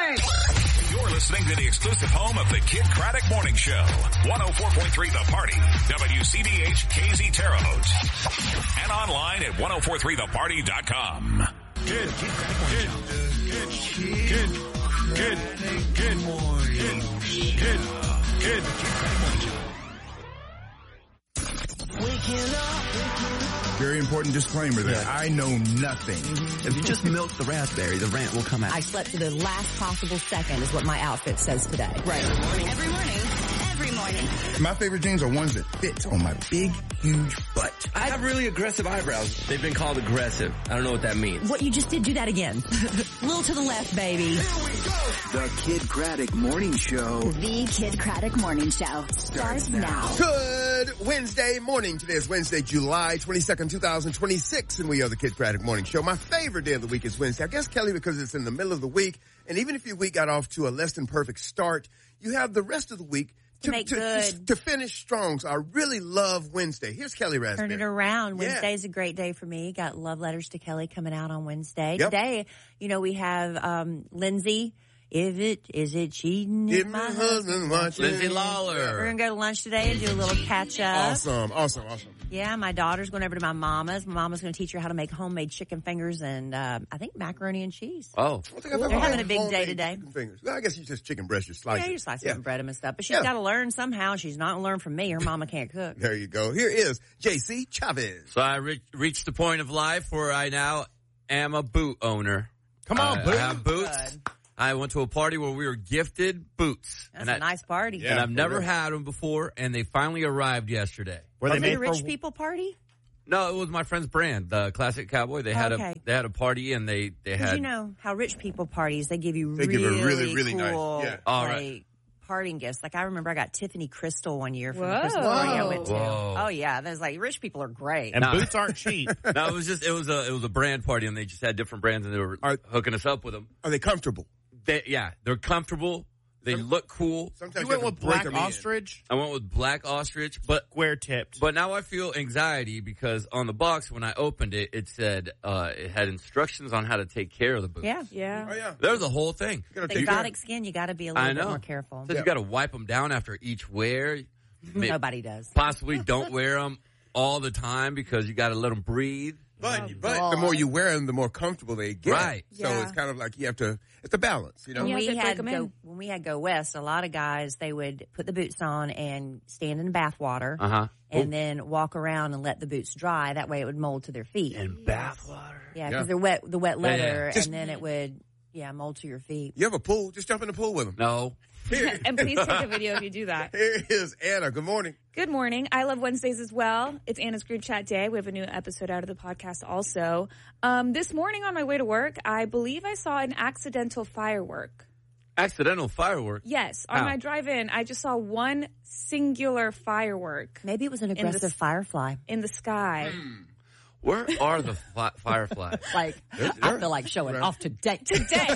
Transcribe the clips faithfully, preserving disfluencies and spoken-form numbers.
morning. You're listening to the exclusive home of the Kid Craddock Morning Show. one oh four point three The Party. W C B H K Z Terre Haute. And online at ten forty-three the party dot com. Good, good, good, good, good, good, good morning. Good, good, Waking up. Very important disclaimer there. Yeah. I know nothing. Mm-hmm. If you just milk the raspberry, the rant will come out. I slept to the last possible second is what my outfit says today. Right. Every morning. Every morning. Every morning. My favorite jeans are ones that fit on my big, huge butt. I have really aggressive eyebrows. They've been called aggressive. I don't know what that means. What you just did, do that again. A little to the left, baby. The Kid Craddock Morning Show. The Kid Craddock Morning Show starts now. Good Wednesday morning. Today is Wednesday, July twenty-second, twenty twenty-six, and we are the Kid Craddock Morning Show. My favorite day of the week is Wednesday. I guess, Kelly, because it's in the middle of the week, and even if your week got off to a less than perfect start, you have the rest of the week to, to make to, good. To, to finish strong. So I really love Wednesday. Here's Kelly Raspberry. Turn it around. Yeah. Wednesday's a great day for me. Got love letters to Kelly coming out on Wednesday. Yep. Today, you know, we have um Lindsay. Is it, is it cheating If if my my husband watching. Lindsay Lawler. We're going to go to lunch today and do a little catch up. Awesome, awesome, awesome. Yeah, my daughter's going over to my mama's. My mama's going to teach her how to make homemade chicken fingers and, uh, I think macaroni and cheese. Oh. I don't think I've ever They're having had a big day homemade today. chicken fingers. Well, I guess you just chicken breast, you slice Yeah, it. you slice Yeah. them and bread them and stuff. But she's Yeah. got to learn somehow. She's not going to learn from me. Her mama can't cook. There you go. Here is J C Chavez. So I re- reached the point of life where I now am a boot owner. Come on, I, boot. I have boots. Good. I went to a party where we were gifted boots. That's and a I, nice party. Yeah. And I've for never real. had them before, and they finally arrived yesterday. Were Was they it made a rich for people party? No, it was my friend's brand, the Classic Cowboy. They had Okay. a they had a party, and they they Because had you know how rich people parties, they give you They give really, a really, really nice- cool, yeah. All like, right. parting gifts. Like, I remember I got Tiffany Crystal one year from Whoa. the Christmas party I went to. Whoa. Oh, yeah. There's like, rich people are great. and Nah. boots aren't cheap. no, it was just it was a it was a brand party, and they just had different brands, and they were Are- hooking us up with them. Are they comfortable? They, yeah, they're comfortable. They look cool. Sometimes You went have with to break black them in. ostrich, I went with black ostrich, but square tipped. but now I feel anxiety because on the box when I opened it, it said uh, it had instructions on how to take care of the boots. Yeah. Yeah. Oh, yeah. There's a whole thing. You gotta take care. Exotic skin, you got to be a little I bit know. more careful. So Yeah. you got to wipe them down after each wear. May- Nobody does. Possibly don't wear them all the time because you got to let them breathe. But, but the more you wear them, the more comfortable they get. Right. So Yeah. it's kind of like you have to, it's a balance, you know? When Yeah, we they break had 'em go in. when we had go west, a lot of guys they would put the boots on and stand in the bath water, Uh huh. and then walk around and let the boots dry. That way, it would mold to their feet. And bath water. yeah, Yeah. because they're wet, the wet leather, yeah. Just- and then it would yeah mold to your feet. You have a pool, just jump in the pool with them. No. And please take a video if you do that. Here is Anna. Good morning. Good morning. I love Wednesdays as well. It's Anna's Group Chat Day. We have a new episode out of the podcast also. Um, this morning on my way to work, I believe I saw an accidental firework. Accidental firework. Yes. On How? my drive in, I just saw one singular firework Maybe it was an the aggressive s- firefly. in the sky. Where are the fi- fireflies? Like I feel like showing off today. Today,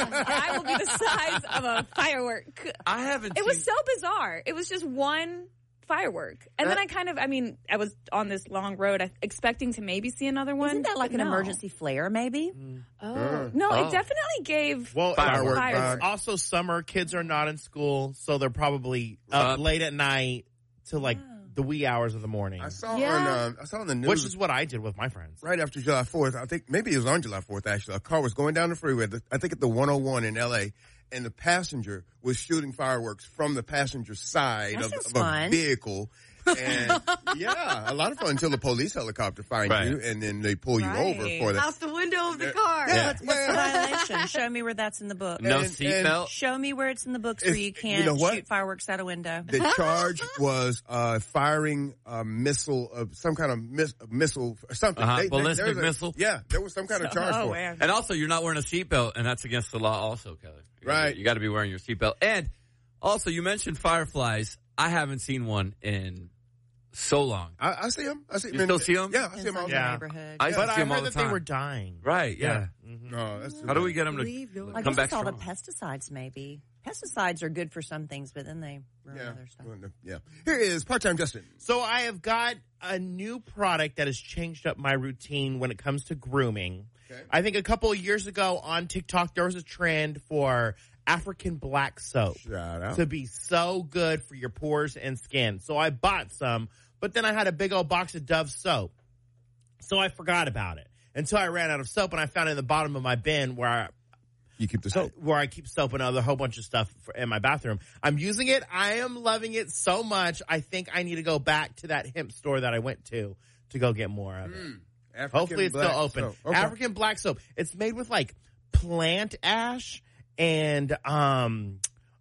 I will be the size of a firework. I haven't. It was seen- so bizarre. It was just one firework. And then I kind of, I mean, I was on this long road I, expecting to maybe see another one. Isn't that like but an no. emergency flare? Maybe. Oh. No, Oh. it definitely gave Well, Firework it's vibe. also summer. Kids are not in school, so they're probably up Up. late at night to like the wee hours of the morning, I saw Yeah. on, um, I saw on the news. which is what I did with my friends. right after July fourth, I think maybe it was on July fourth actually, a car was going down the freeway, the- I think at the one oh one in L A, and the passenger was shooting fireworks from the passenger side That of, sounds of a fun. vehicle. And yeah, a lot of fun until the police helicopter finds Right. you and then they pull you Right. over for that. Out the window of the car. Yeah. What's, what's the violation? Show me where that's in the book. no and- seatbelt. Show me where it's in the books where It's- you you can't know what? shoot fireworks out a window. The charge was uh, firing a missile of some kind of miss, a missile or something. Uh-huh. They- they- Ballistic there's a- missile? Yeah, there was some kind of charge Oh, for it. man. And also, you're not wearing a seatbelt, and that's against the law also, Kelly. You gotta- Right. You got to be wearing your seatbelt. And also, you mentioned fireflies. I haven't seen one in so long. I, I see them. I see You still see 'em? Yeah, I see them all Inside the the Yeah. neighborhood. I But see I them all heard the that they time. were dying. Right, yeah. No, that's How do we get them to I come guess back it's all the strong? pesticides, maybe. Pesticides are good for some things, but then they ruin Yeah. other stuff. Yeah. Here is part-time Justin. So I have got a new product that has changed up my routine when it comes to grooming. Okay. I think a couple of years ago on TikTok, there was a trend for African black soap Shout out. to be so good for your pores and skin. So I bought some, but then I had a big old box of Dove soap. So I forgot about it until I ran out of soap, and I found it in the bottom of my bin where I, You keep the soap. where I keep soap and other whole bunch of stuff for, in my bathroom. I'm using it. I am loving it so much. I think I need to go back to that hemp store that I went to to go get more of it. Mm, African Hopefully it's black still open. soap. Okay. African black soap. It's made with like plant ash and um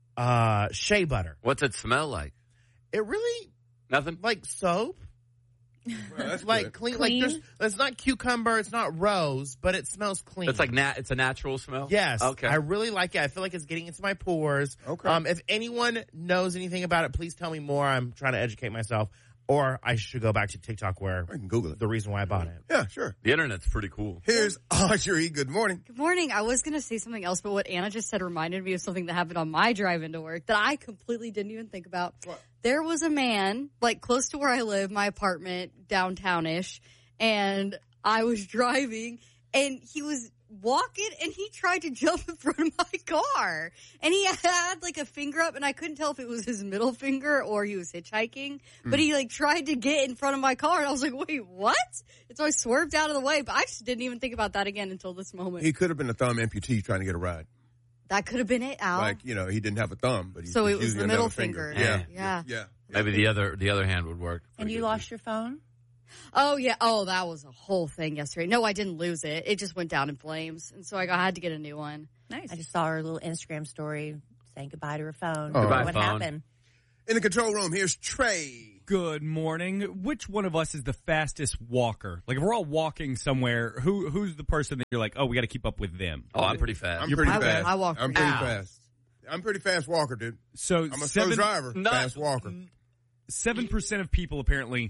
uh shea butter. What's it smell like? It really Nothing? like soap. Well, that's Like good. clean, Clean? like there's it's not cucumber, it's not rose, but it smells clean. It's like nat- it's a natural smell? Yes. Okay. I really like it. I feel like it's getting into my pores. Okay. Um, if anyone knows anything about it, please tell me more. I'm trying to educate myself. Or I should go back to TikTok where I can Google it. the reason why I bought it. Yeah, sure. The internet's pretty cool. Here's Audrey. Good morning. Good morning. I was going to say something else, but what Anna just said reminded me of something that happened on my drive into work that I completely didn't even think about. What? There was a man, like close to where I live, my apartment, downtownish, and I was driving, and he was walking, and he tried to jump in front of my car. And he had like a finger up, and I couldn't tell if it was his middle finger or he was hitchhiking. Hmm. But he like tried to get in front of my car, and I was like, wait, what? And so I swerved out of the way, but I just didn't even think about that again until this moment. He could have been a thumb amputee trying to get a ride. That could have been it, Al. Like, you know, he didn't have a thumb, but he So it was using the middle another finger. finger. Yeah. Yeah. Yeah. Maybe the other the other hand would work. And you lost your phone? Oh, yeah. Oh, that was a whole thing yesterday. No, I didn't lose it. It just went down in flames. And so I got, I had to get a new one. Nice. I just saw her little Instagram story saying goodbye to her phone. Oh. Goodbye, what phone. happened? In the control room, here's Trey. Good morning. Which one of us is the fastest walker? Like, if we're all walking somewhere, who who's the person that you're like, oh, we got to keep up with them? Oh, I'm pretty fast. I'm You're pretty I, fast. I walk I'm pretty pretty fast. fast. I'm pretty fast walker, dude. So I'm a seven, slow driver, not- fast walker. Seven percent of people apparently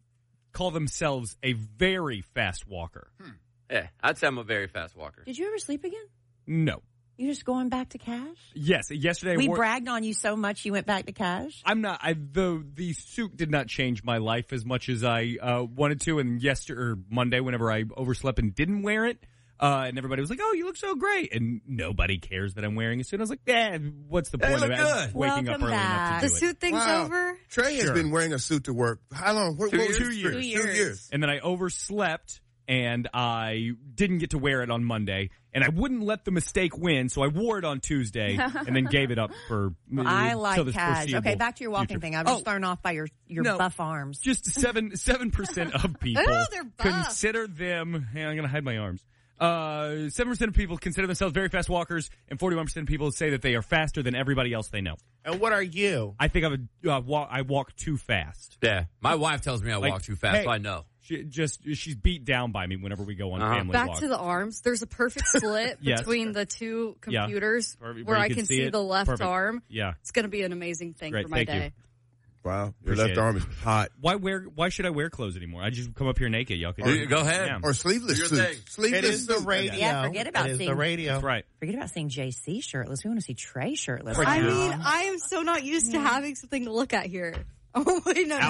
call themselves a very fast walker. Hmm. Yeah, I'd say I'm a very fast walker. Did you ever sleep again? No. You just going back to cash? Yes. Yesterday, I We wore- bragged on you so much you went back to cash? I'm not. I, the the suit did not change my life as much as I uh, wanted to. And yesterday or Monday, whenever I overslept and didn't wear it, uh, and everybody was like, "Oh, you look so great," and nobody cares that I'm wearing a suit. I was like, "Yeah, what's the Hey, point look of good. waking Welcome up early back. enough The to do it?" suit thing's Wow. over. Trey has Sure. been wearing a suit to work. How long? What, Two what was years. it? Two years. Two Two years. years. And then I overslept, and I didn't get to wear it on Monday, and I wouldn't let the mistake win, so I wore it on Tuesday, and then gave it up for. I till like this cash. foreseeable Okay, back to your walking future. thing. I was Oh, just thrown off by your, your No. buff arms. Just seven seven percent of people Oh, they're buff. consider them. Hey, I'm gonna hide my arms. Uh, seven percent of people consider themselves very fast walkers, and forty-one percent of people say that they are faster than everybody else they know. And what are you? I think I'm a, uh, wa- I walk too fast. Yeah, my wife tells me I Like, walk too fast, hey, so I know. She just she's beat down by me whenever we go on Uh-huh. family Back walks. to the arms. There's a perfect split Yes. between the two Yeah. computers Where- where, where you I can can see see, it. the left Perfect. arm. Yeah. It's going to be an amazing thing Great, for my thank you. day. Wow. Your Appreciate left it. arm is hot. Why wear? Why should I wear clothes anymore? I just come up here naked. Y'all can Or- Go ahead. Yeah. Or sleeveless Do your suits. thing. Sleeveless It is the suit. radio. Yeah, forget about it is seeing- the radio. That's right. Forget about seeing J C shirtless. We want to see Trey shirtless. Right I now. mean, I am so not used to having something to look at here. Oh, wait, no, no.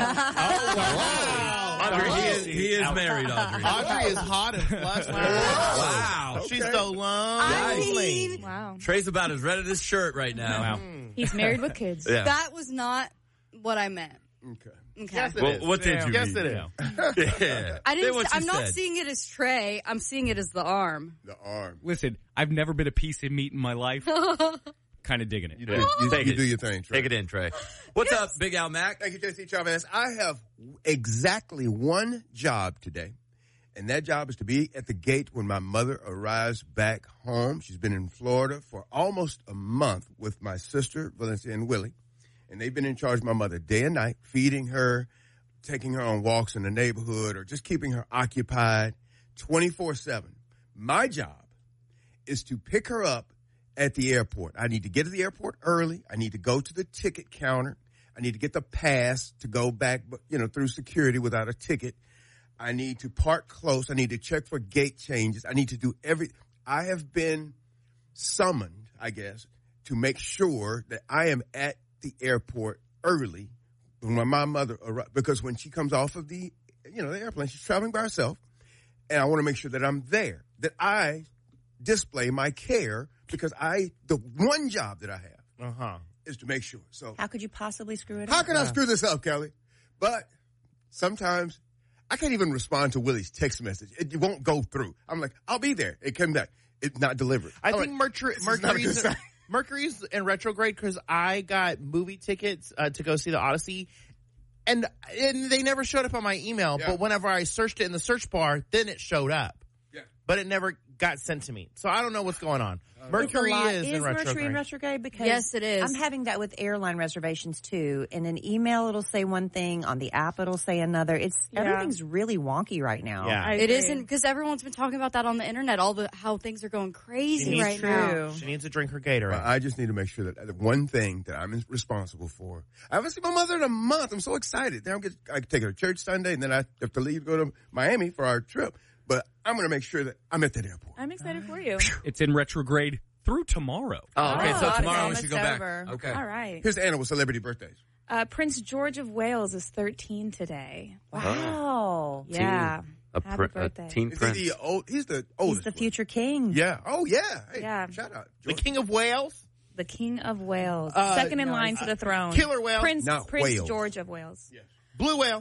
Audrey, he is, he is married, Audrey. Audrey is hot and flushed. Wow. She's so long. I Lovely. mean, Wow. Trey's about as red as his shirt right now. Wow. He's married with kids. Yeah. that was not what I meant. Okay. Okay. Yes, it Well, is. what did you Yes, mean? it is. Yeah. I Say didn't. what you I'm not said. seeing it as Trey. I'm seeing it as the arm. The arm. Listen, I've never been a piece of meat in my life. Kind of digging it. You, do, you, Take you it. do your thing, Trey. Take it in, Trey. What's up, Big Al Mac? Thank you, J C Chavez. I have exactly one job today, and that job is to be at the gate when my mother arrives back home. She's been in Florida for almost a month with my sister, Valencia and Willie, and they've been in charge of my mother day and night, feeding her, taking her on walks in the neighborhood, or just keeping her occupied twenty-four seven. My job is to pick her up at the airport. I need to get to the airport early. I need to go to the ticket counter. I need to get the pass to go back, you know, through security without a ticket. I need to park close. I need to check for gate changes. I need to do every, I have been summoned, I guess, to make sure that I am at the airport early when my mother arrives, because when she comes off of the, you know, the airplane, she's traveling by herself, and I want to make sure that I'm there. that I display my care because I, the one job that I have Uh-huh. is to make sure. So How could you possibly screw it how up? can I screw this up, Kelly? But sometimes I can't even respond to Willie's text message. It won't go through. I'm like, I'll be there. It came back. It's not delivered. I I'm think like, Mercury, this is not a good Mercury's, sign. Mercury's in retrograde because I got movie tickets uh, to go see the Odyssey, and and they never showed up on my email. Yeah. But whenever I searched it in the search bar, then it showed up. Yeah. But it never got sent to me. So I don't know what's going on. It's Mercury a lot. is, in retrograde. Mercury in retrograde? Because Yes, it is. I'm having that with airline reservations too. In an email, it'll say one thing. On the app, it'll say another. It's Yeah. everything's really wonky right now. Yeah. I It agree. isn't because everyone's been talking about that on the internet. All the how things are going She crazy needs, right true. now. she needs to drink her Gatorade. I just need to make sure that the one thing that I'm responsible for. I haven't seen my mother in a month. I'm so excited. Then I'm get, I can take her to church Sunday, and then I have to leave to go to Miami for our trip. But I'm going to make sure that I'm at that airport. I'm excited for you. It's in retrograde through tomorrow. Oh, okay. Oh, so it's tomorrow we almost should go back. over. Okay. All right. Here's Anna with celebrity birthdays. Uh, Prince George of Wales is thirteen today. Wow. Yeah. A, Happy pr- a birthday. teen Is prince. he the old? He's the He's oldest. the one. future king. Yeah. Oh yeah. Hey, Yeah. Shout out. the George. King of Wales, The King of Wales. Uh, Second in no, line uh, to the throne. killer whale, Prince, Not Prince Wales. George of Wales. blue whale.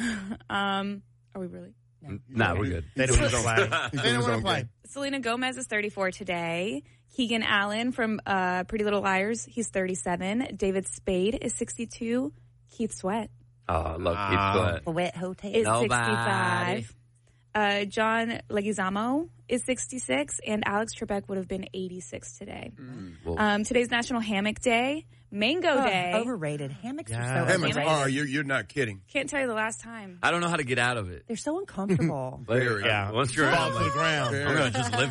Um, are we really? Nah, we're good. They don't want to play. He's They doing don't his want to own play. game. Selena Gomez is thirty-four today. Keegan Allen from uh, Pretty Little Liars, he's thirty-seven. David Spade is sixty-two. Keith Sweat Oh, I love Keith Wow. Sweat. The wet hotel. is Nobody. sixty-five. Uh, John Leguizamo is sixty-six, and Alex Trebek would have been eighty-six today. Well, Um, today's National Hammock Day, Mango Oh, Day. overrated. Hammocks are Yeah. so Hammocks overrated. are. You're, you're not kidding. Can't tell you the last time. I don't know how to get out of it. They're so uncomfortable. But Very. Yeah. once you're Fall out, to the like, ground. I'm gonna just live